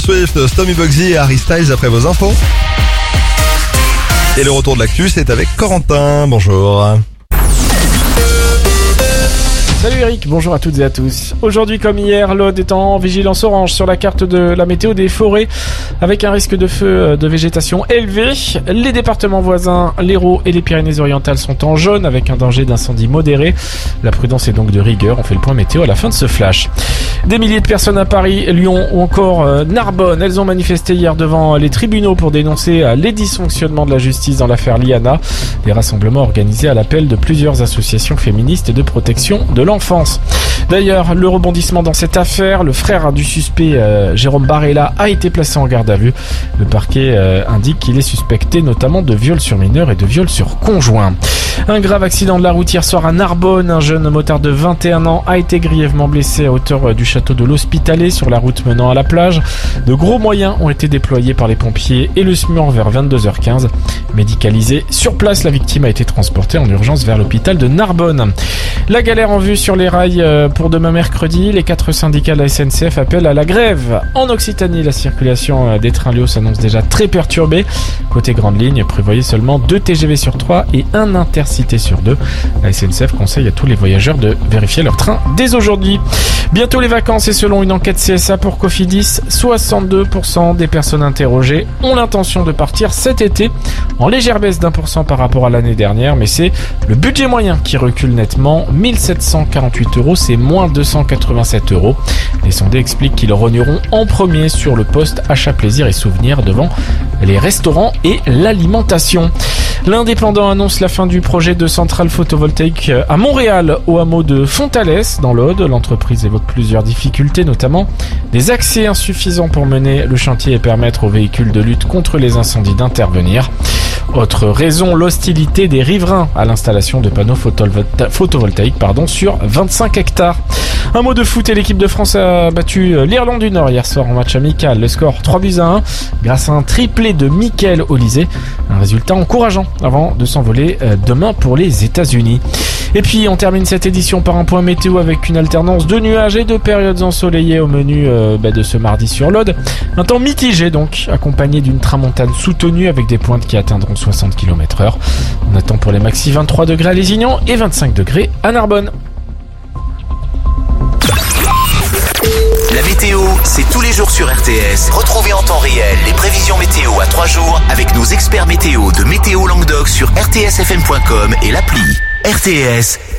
Swift, Stormy Bugsy et Harry Styles après vos infos. Et le retour de l'actu, c'est avec Corentin. Bonjour. Salut Eric, bonjour à toutes et à tous. Aujourd'hui comme hier, l'Aude est en vigilance orange sur la carte de la météo des forêts avec un risque de feu de végétation élevé. Les départements voisins, l'Hérault et les Pyrénées-Orientales sont en jaune avec un danger d'incendie modéré. La prudence est donc de rigueur, on fait le point météo à la fin de ce flash. Des milliers de personnes à Paris, Lyon ou encore Narbonne, elles ont manifesté hier devant les tribunaux pour dénoncer les dysfonctionnements de la justice dans l'affaire Liana. Des rassemblements organisés à l'appel de plusieurs associations féministes de protection de l'enfance. D'ailleurs, le rebondissement dans cette affaire, le frère du suspect Jérôme Barella a été placé en garde à vue. Le parquet indique qu'il est suspecté notamment de viol sur mineur et de viol sur conjoint. Un grave accident de la route hier soir à Narbonne. Un jeune motard de 21 ans a été grièvement blessé à hauteur du château de l'Hospitalet sur la route menant à la plage. De gros moyens ont été déployés par les pompiers et le SMUR vers 22h15. Médicalisé sur place, la victime a été transportée en urgence vers l'hôpital de Narbonne. La galère en vue sur les rails pour demain mercredi. Les 4 syndicats de la SNCF appellent à la grève. En Occitanie, la circulation des trains Léo s'annonce déjà très perturbée. Côté grande ligne, prévoyez seulement 2 TGV sur 3 et un Intercité sur 2. La SNCF conseille à tous les voyageurs de vérifier leur train dès aujourd'hui. Bientôt les vacances et selon une enquête CSA pour Cofidis, 62% des personnes interrogées ont l'intention de partir cet été, en légère baisse d'1% par rapport à l'année dernière, mais c'est le budget moyen qui recule nettement. 1748 €, c'est moins 287 €. Les sondés expliquent qu'ils rogneront en premier sur le poste achat plaisir et souvenirs devant les restaurants et l'alimentation. L'Indépendant annonce la fin du projet de centrale photovoltaïque à Montréal, au hameau de Fontalès, dans l'Aude. L'entreprise évoque plusieurs difficultés, notamment des accès insuffisants pour mener le chantier et permettre aux véhicules de lutte contre les incendies d'intervenir. Autre raison, l'hostilité des riverains à l'installation de panneaux photovoltaïques sur 25 hectares. Un mot de foot et l'équipe de France a battu l'Irlande du Nord hier soir en match amical. Le score 3-1 grâce à un triplé de Mickaël Olysée. Un résultat encourageant avant de s'envoler demain pour les États-Unis. Et puis on termine cette édition par un point météo avec une alternance de nuages et de périodes ensoleillées au menu de ce mardi sur l'Aude. Un temps mitigé donc, accompagné d'une tramontane soutenue avec des pointes qui atteindront 60 km/h. On attend pour les maxi 23 degrés à Lézignan et 25 degrés à Narbonne. La météo, c'est tous les jours sur RTS. Retrouvez en temps réel les prévisions météo à 3 jours avec nos experts météo de Météo Languedoc sur rtsfm.com et l'appli. RTS.